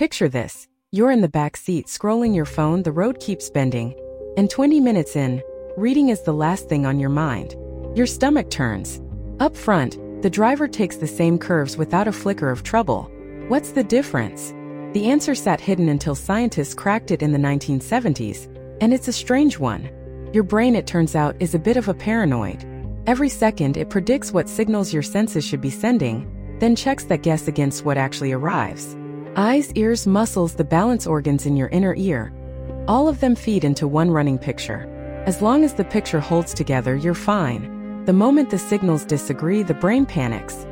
Picture this. You're in the back seat scrolling your phone, the road keeps bending, and 20 minutes in, reading is the last thing on your mind. Your stomach turns. Up front, the driver takes the same curves without a flicker of trouble. What's the difference? The answer sat hidden until scientists cracked it in the 1970s, and it's a strange one. Your brain, it turns out, is a bit of a paranoid. Every second, it predicts what signals your senses should be sending, then checks that guess against what actually arrives. Eyes, ears, muscles, the balance organs in your inner ear. All of them feed into one running picture. As long as the picture holds together, you're fine. The moment the signals disagree, the brain panics.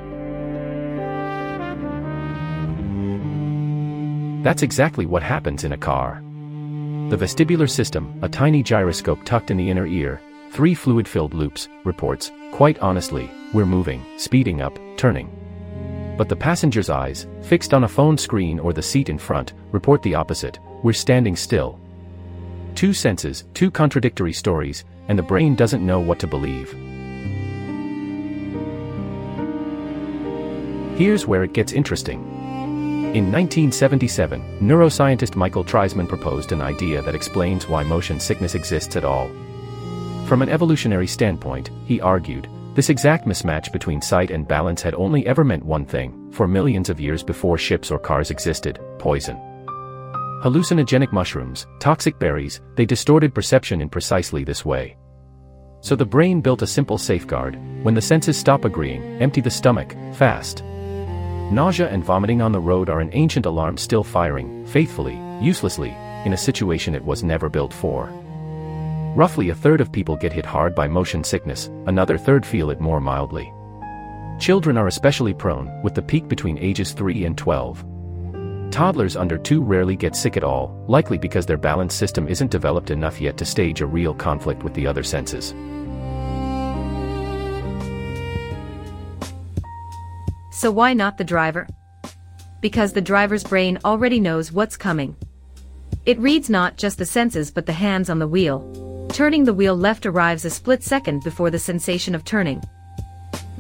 That's exactly what happens in a car. The vestibular system, a tiny gyroscope tucked in the inner ear, 3 fluid-filled loops, reports, quite honestly, we're moving, speeding up, turning. But the passenger's eyes, fixed on a phone screen or the seat in front, report the opposite, we're standing still. 2 senses, 2 contradictory stories, and the brain doesn't know what to believe. Here's where it gets interesting. In 1977, neuroscientist Michael Treisman proposed an idea that explains why motion sickness exists at all. From an evolutionary standpoint, he argued, this exact mismatch between sight and balance had only ever meant one thing, for millions of years before ships or cars existed: poison. Hallucinogenic mushrooms, toxic berries, they distorted perception in precisely this way. So the brain built a simple safeguard: when the senses stop agreeing, empty the stomach, fast. Nausea and vomiting on the road are an ancient alarm still firing, faithfully, uselessly, in a situation it was never built for. Roughly a third of people get hit hard by motion sickness, another third feel it more mildly. Children are especially prone, with the peak between ages 3 and 12. Toddlers under 2 rarely get sick at all, likely because their balance system isn't developed enough yet to stage a real conflict with the other senses. So why not the driver? Because the driver's brain already knows what's coming. It reads not just the senses but the hands on the wheel. Turning the wheel left arrives a split second before the sensation of turning.